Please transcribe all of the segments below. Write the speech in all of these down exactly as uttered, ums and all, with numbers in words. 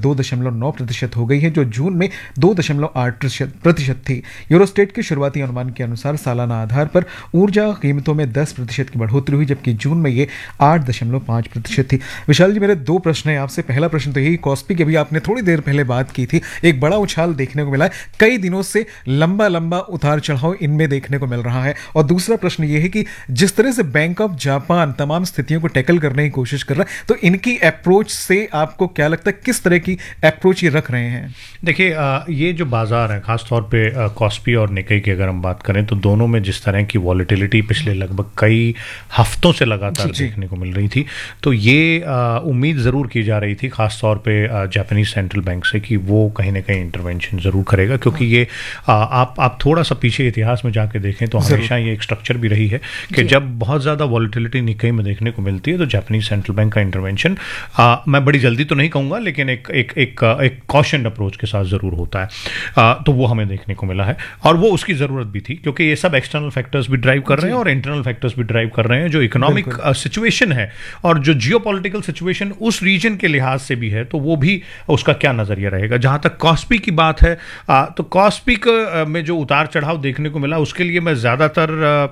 दो दशमलव नौ प्रतिशत हो गई है, जो जून में दो दशमलव आठ प्रतिशत थी। यूरोस्टेट के शुरुआती अनुमान के अनुसार सालाना आधार पर ऊर्जा कीमतों में दस प्रतिशत की बढ़ोतरी हुई, जबकि जून में ये आठ दशमलव पाँच प्रतिशत थी। विशाल जी, मेरे दो प्रश्न हैं आपसे। पहला प्रश्न तो यही, कॉस्पी की अभी आपने थोड़ी देर पहले बात की थी, एक बड़ा उछाल देखने को मिला है, कई दिनों से लंबा लंबा उतार चढ़ाव इनमें देखने को मिल रहा है। और दूसरा प्रश्न ये है कि जिस तरह से बैंक ऑफ जापान तमाम स्थितियों को टैकल करने की कोशिश कर रहा है, तो इनकी अप्रोच से आपको क्या लगता है, किस तरह की अप्रोच ये रख रहे हैं? देखिए, ये जो बाजार है, खासतौर पे कॉस्पी और निकाई की अगर हम बात करें, तो दोनों में जिस तरह की वॉलेटिलिटी पिछले लगभग कई हफ्तों से लगातार देखने को मिल रही थी, तो ये उम्मीद ज़रूर की जा रही थी खासतौर पे जापानीज सेंट्रल बैंक से कि वो कहीं ना कहीं इंटरवेंशन ज़रूर करेगा, क्योंकि ये आ, आप आप थोड़ा सा पीछे इतिहास में जाके देखें तो हमेशा ये एक स्ट्रक्चर भी रही है कि जब बहुत ज़्यादा वॉलेटिलिटी निकाई में देखने को मिलती है तो जापानीज सेंट्रल बैंक का इंटरवेंशन, मैं बड़ी जल्दी तो नहीं कहूँगा, लेकिन एक एक एक एक कॉशन अप्रोच के साथ ज़रूर होता है। आ, तो वो हमें देखने को मिला है और वो उसकी ज़रूरत भी थी, क्योंकि ये सब एक्सटर्नल फैक्टर्स भी ड्राइव कर रहे हैं और इंटरनल फैक्टर्स भी ड्राइव कर रहे हैं। जो इकोनॉमिक सिचुएशन है और जो जियोपॉलिटिकल सिचुएशन उस रीजन के लिहाज से भी है, तो वो भी उसका क्या नज़रिया रहेगा। जहाँ तक कॉस्पी की बात है, आ, तो कॉस्पी में जो उतार चढ़ाव देखने को मिला, उसके लिए मैं ज़्यादातर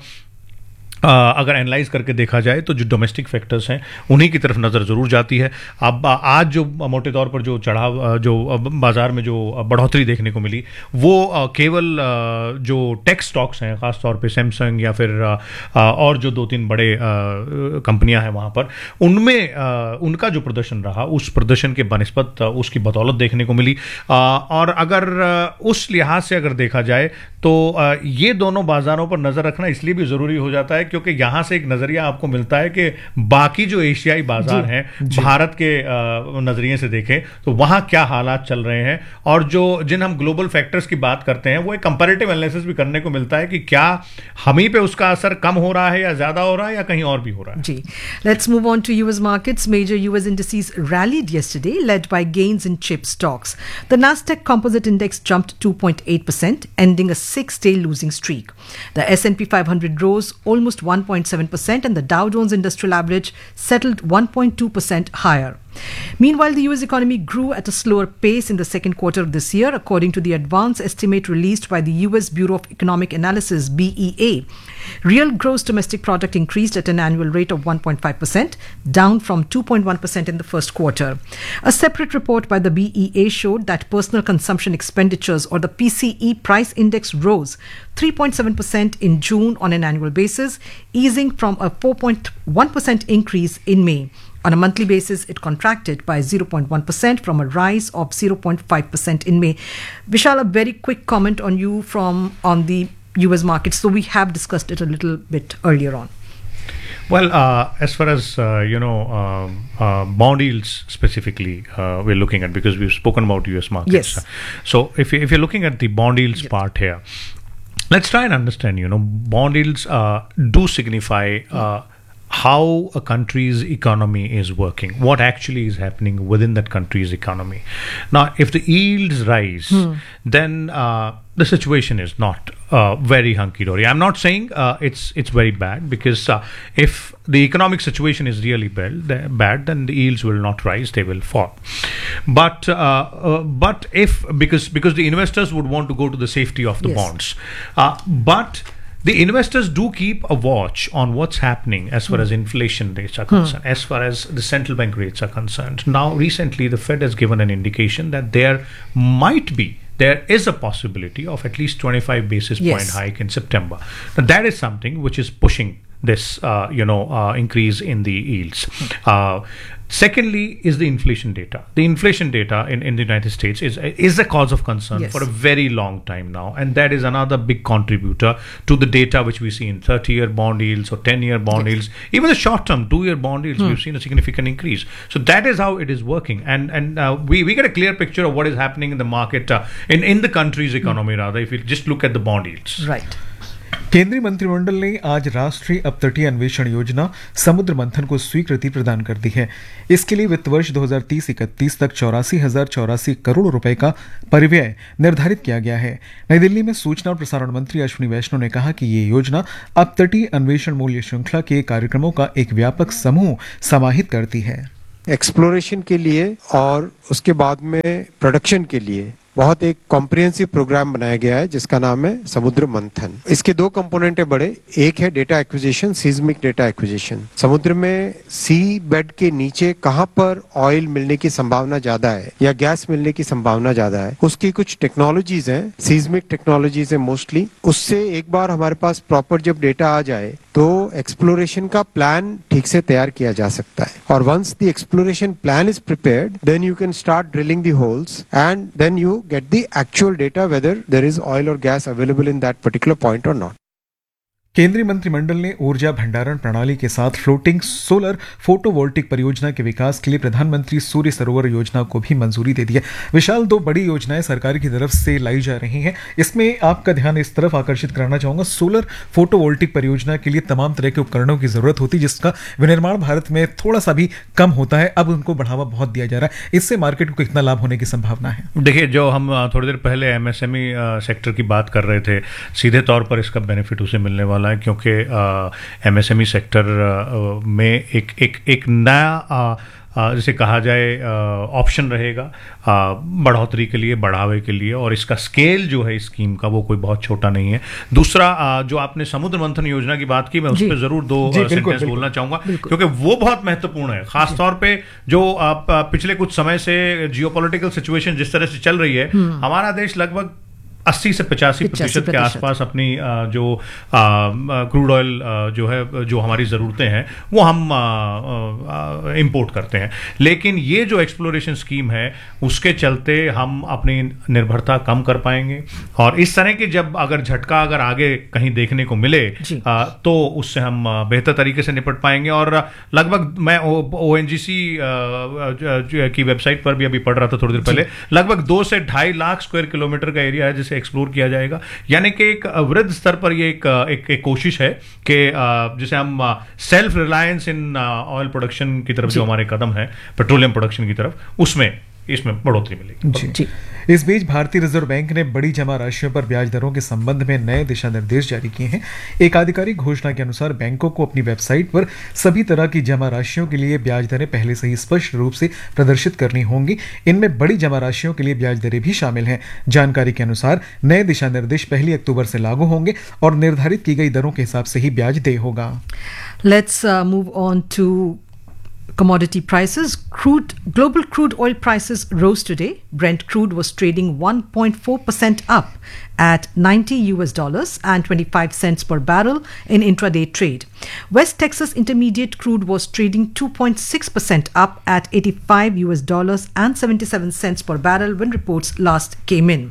Uh, अगर एनालाइज करके देखा जाए तो जो डोमेस्टिक फैक्टर्स हैं उन्हीं की तरफ नज़र ज़रूर जाती है। अब आज जो मोटे तौर पर जो चढ़ाव, जो बाज़ार में जो बढ़ोतरी देखने को मिली, वो केवल जो टेक स्टॉक्स हैं, ख़ास तौर पे सैमसंग या फिर और जो दो तीन बड़े कंपनियां हैं वहाँ पर, उनमें उनका जो प्रदर्शन रहा, उस प्रदर्शन के बनिस्बत उसकी बदौलत देखने को मिली। और अगर उस लिहाज से अगर देखा जाए तो ये दोनों बाज़ारों पर नज़र रखना इसलिए भी ज़रूरी हो जाता है क्योंकि यहां से एक नजरिया आपको मिलता है कि बाकी जो एशियाई बाजार हैं, भारत के नजरिए से देखें तो वहां क्या हालात चल रहे हैं, और जो जिन हम ग्लोबल फैक्टर्स की बात करते हैं, वो एक कंपैरेटिव एनालिसिस भी करने को मिलता है कि क्या हमी पे उसका असर कम हो रहा है या ज्यादा हो रहा है या कहीं और भी हो रहा है। जी, let's move on to US markets. Major US indices rallied yesterday, led by gains in chip stocks. The Nasdaq Composite Index jumped two point eight percent, ending a six-day losing streak. The S and P five hundred rose almost one point seven percent and the Dow Jones Industrial Average settled one point two percent higher. Meanwhile, the U S economy grew at a slower pace in the second quarter of this year, according to the advance estimate released by the U S Bureau of Economic Analysis, B E A. Real gross domestic product increased at an annual rate of one point five percent, down from two point one percent in the first quarter. A separate report by the B E A showed that personal consumption expenditures, or the P C E price index, rose three point seven percent in June on an annual basis, easing from a four point one percent increase in May. On a monthly basis, it contracted by zero point one percent from a rise of zero point five percent in May. Vishal, a very quick comment on you from on the U S market. So we have discussed it a little bit earlier on. Well, uh, as far as, uh, you know, um, uh, bond yields specifically, uh, we're looking at, because we've spoken about U S markets. Yes. So if, you, if you're looking at the bond yields yes. part here, let's try and understand, you know, bond yields uh, do signify uh, how a country's economy is working, what actually is happening within that country's economy. Now, if the yields rise, hmm. then uh, the situation is not uh, very hunky-dory. I'm not saying uh, it's it's very bad, because uh, if the economic situation is really bad, bad, then the yields will not rise; they will fall. But uh, uh, but if because because the investors would want to go to the safety of the yes. bonds, uh, but the investors do keep a watch on what's happening as far mm. as inflation rates are concerned, mm. as far as the central bank rates are concerned. Now, recently, the Fed has given an indication that there might be, there is a possibility of at least twenty-five basis yes. point hike in September. Now, that is something which is pushing this, uh, you know, uh, increase in the yields. Mm. Uh, Secondly is the inflation data. The inflation data in, in the United States is is a cause of concern yes. for a very long time now, and that is another big contributor to the data which we see in thirty-year bond yields or ten-year bond yes. yields. Even the short-term two-year bond yields, hmm. we've seen a significant increase. So that is how it is working, and and uh, we we get a clear picture of what is happening in the market, uh, in in the country's economy hmm. rather, if you just look at the bond yields. Right. केंद्रीय मंत्रिमंडल ने आज राष्ट्रीय अपतटीय अन्वेषण योजना समुद्र मंथन को स्वीकृति प्रदान कर दी है। इसके लिए वित्त वर्ष दो हज़ार तीस इकतीस तक चौरासी हजार चौरासी करोड़ रुपए का परिव्यय निर्धारित किया गया है। नई दिल्ली में सूचना और प्रसारण मंत्री अश्विनी वैष्णव ने कहा कि ये योजना अपतटीय अन्वेषण मूल्य श्रृंखला के कार्यक्रमों का एक व्यापक समूह समाहित करती है। एक्सप्लोरेशन के लिए और उसके बाद में प्रोडक्शन के लिए बहुत एक कॉम्प्रिहेंसिव प्रोग्राम बनाया गया है जिसका नाम है समुद्र मंथन। इसके दो कंपोनेंट है बड़े, एक है data acquisition, seismic data acquisition. समुद्र में सी बेड के नीचे कहां पर ऑयल मिलने की संभावना ज्यादा है या गैस मिलने की संभावना ज्यादा है, उसकी कुछ टेक्नोलॉजीज हैं, सीज्मिक टेक्नोलॉजीज है मोस्टली। उससे एक बार हमारे पास प्रॉपर जब डेटा आ जाए तो एक्सप्लोरेशन का प्लान ठीक से तैयार किया जा सकता है। और once the exploration plan is prepared then you can start drilling the holes and then you get the actual data whether there is oil or gas available in that particular point or not. केंद्रीय मंत्रिमंडल ने ऊर्जा भंडारण प्रणाली के साथ floating solar photovoltaic परियोजना के विकास के लिए प्रधानमंत्री सूर्य सरोवर योजना को भी मंजूरी दे दी है। विशाल, दो बड़ी योजनाएं सरकार की तरफ से लाई जा रही हैं। इसमें आपका ध्यान इस तरफ आकर्षित कराना चाहूंगा, सोलर फोटोवोल्टिक परियोजना के लिए तमाम तरह के उपकरणों की जरूरत होती है जिसका विनिर्माण भारत में थोड़ा सा भी कम होता है। अब उनको बढ़ावा बहुत दिया जा रहा है। इससे मार्केट को कितना लाभ होने की संभावना है? देखिए, जो हम थोड़ी देर पहले एमएसएमई सेक्टर की बात कर रहे थे, सीधे तौर पर इसका बेनिफिट उसे मिलने वाला है क्योंकि एमएसएमई सेक्टर में एक एक एक नया जिसे कहा जाए ऑप्शन रहेगा बढ़ोतरी के लिए, बढ़ावे के लिए, और इसका स्केल जो है इस स्कीम का वो कोई बहुत छोटा नहीं है। दूसरा, जो आपने समुद्र मंथन योजना की बात की, मैं उस पर जरूर दो सेंटेंस बोलना चाहूंगा क्योंकि वो बहुत महत्वपूर्ण है। खासतौर पे जो पिछले कुछ समय से जियोपॉलिटिकल सिचुएशन जिस तरह से चल रही है, हमारा देश लगभग अस्सी से पचासी प्रतिशत के आसपास अपनी जो क्रूड ऑयल जो है, जो हमारी ज़रूरतें हैं वो हम इंपोर्ट करते हैं। लेकिन ये जो एक्सप्लोरेशन स्कीम है उसके चलते हम अपनी निर्भरता कम कर पाएंगे, और इस तरह की जब अगर झटका अगर आगे कहीं देखने को मिले आ, तो उससे हम बेहतर तरीके से निपट पाएंगे। और लगभग मैं ओ एन जी सी की वेबसाइट पर भी अभी पढ़ रहा था थोड़ी देर पहले, लगभग दो से ढाई लाख स्क्वायर किलोमीटर का एरिया है जिसे एक्सप्लोर किया जाएगा। यानी कि एक वृहद स्तर पर ये एक, एक, एक कोशिश है कि जिसे हम self reliance in oil production की तरफ जो हमारे कदम है, पेट्रोलियम प्रोडक्शन की तरफ, उसमें इसमें बढ़ोतरी मिलेगी। जी जी। इस बीच भारतीय रिजर्व बैंक ने बड़ी जमा राशियों पर ब्याज दरों के संबंध में नए दिशा निर्देश जारी किए हैं। एक आधिकारिक घोषणा के अनुसार बैंकों को अपनी वेबसाइट पर सभी तरह की जमा राशियों के लिए ब्याज दरें पहले से ही स्पष्ट रूप से प्रदर्शित करनी होंगी। इनमें बड़ी जमा राशियों के लिए ब्याज दरें भी शामिल हैं। जानकारी के अनुसार नए दिशा निर्देश पहली अक्टूबर से लागू होंगे और निर्धारित की गई दरों के हिसाब से ही ब्याज देय होगा। Let's uh, move on to commodity prices. Crude, global crude oil prices rose today. Brent crude was trading one point four percent up at ninety U S dollars and twenty-five cents per barrel in intraday trade. West Texas Intermediate crude was trading two point six percent up at eighty-five U S dollars and seventy-seven cents per barrel when reports last came in.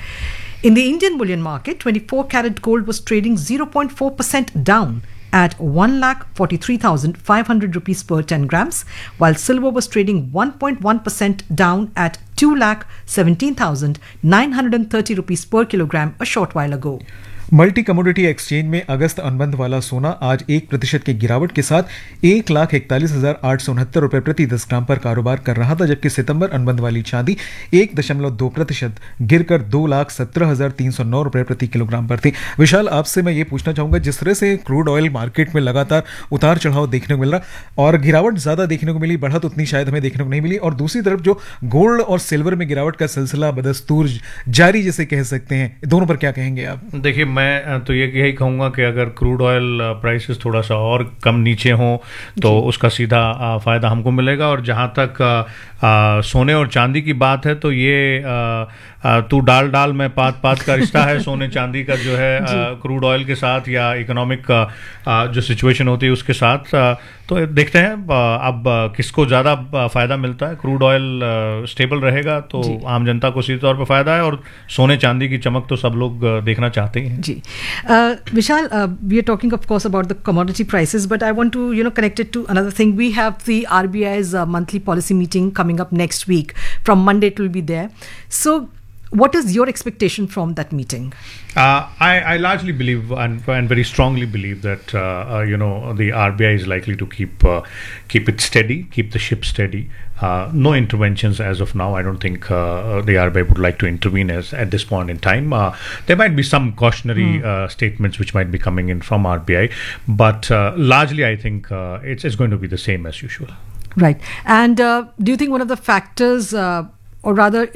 In the Indian bullion market, twenty-four karat gold was trading zero point four percent down at one lakh forty-three thousand five hundred rupees per ten grams, while silver was trading one point one percent down at two lakh seventeen thousand nine hundred thirty rupees per kilogram a short while ago. Multi commodity exchange में अगस्त अनुबंध वाला सोना आज एक प्रतिशत की गिरावट के साथ एक लाख इकतालीस हजार आठ सौ उनहत्तर रुपए प्रति दस ग्राम पर कारोबार कर रहा था, जबकि सितंबर अनुबंध वाली चांदी एक दशमलव दो प्रतिशत गिरकर दो लाख सत्रह हजार तीन सौ नौ रुपए प्रति किलोग्राम पर थी। विशाल, आपसे मैं ये पूछना चाहूंगा, जिस तरह से क्रूड ऑयल मार्केट में लगातार उतार चढ़ाव देखने को मिल रहा और गिरावट ज्यादा देखने को मिली, बढ़त उतनी शायद हमें देखने को नहीं मिली, और दूसरी तरफ जो गोल्ड और सिल्वर में गिरावट का सिलसिला बदस्तूर जारी जिसे कह सकते हैं, दोनों पर क्या कहेंगे आप? देखिए, मैं तो ये यही कहूँगा कि अगर क्रूड ऑयल प्राइसेस थोड़ा सा और कम नीचे हों तो उसका सीधा फ़ायदा हमको मिलेगा। और जहाँ तक आ, सोने और चांदी की बात है तो ये आ, तू डाल डाल में पात पात का रिश्ता है सोने चांदी का जो है क्रूड ऑयल के साथ या इकोनॉमिक जो सिचुएशन होती है उसके साथ। आ, तो देखते हैं अब किसको ज़्यादा फ़ायदा मिलता है। क्रूड ऑयल स्टेबल रहेगा तो आम जनता को सीधे तौर पर फ़ायदा है, और सोने चांदी की चमक तो सब लोग देखना चाहते ही हैं। जी विशाल, we are talking of course about the commodity prices, but I want to you know connect it to another thing. We have the R B I's uh, monthly policy meeting coming up next week. From Monday it will be there. So what is your expectation from that meeting? Uh, I, I largely believe and, and very strongly believe that uh, uh, you know the R B I is likely to keep uh, keep it steady, keep the ship steady. Uh, no interventions as of now. I don't think uh, the R B I would like to intervene as at this point in time. Uh, there might be some cautionary mm. uh, statements which might be coming in from R B I, but uh, largely I think uh, it's it's going to be the same as usual. Right. And uh, do you think one of the factors, uh, or rather